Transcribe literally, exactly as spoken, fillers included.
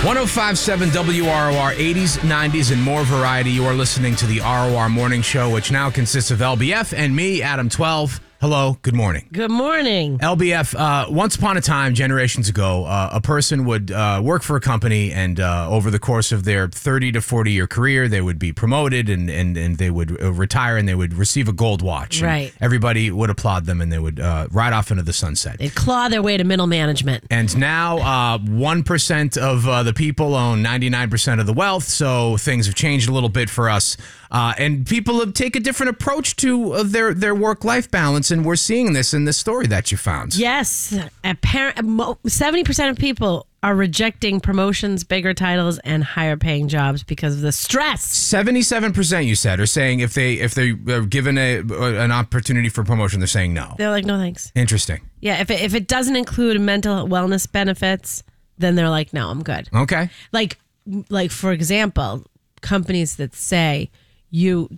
one oh five point seven W R O R, eighties, nineties, and more variety. You are listening to the R O R Morning Show, which now consists of L B F and me, Adam twelve. Hello, good morning. Good morning. L B F, uh, once upon a time, generations ago, uh, a person would uh, work for a company, and uh, over the course of their thirty to forty year career, they would be promoted and, and, and they would uh, retire and they would receive a gold watch. And right. everybody would applaud them and they would uh, ride off into the sunset. They'd claw their way to middle management. And now uh, one percent of uh, the people own ninety-nine percent of the wealth, so things have changed a little bit for us. Uh, and people have take a different approach to uh, their, their work-life balance, and we're seeing this in this story that you found. Yes. Apparent, seventy percent of people are rejecting promotions, bigger titles, and higher-paying jobs because of the stress. seventy-seven percent, you said, are saying if they if they are given a an opportunity for promotion, they're saying no. They're like, no thanks. Interesting. Yeah, if it, if it doesn't include mental wellness benefits, then they're like, no, I'm good. Okay. Like, like for example, companies that say you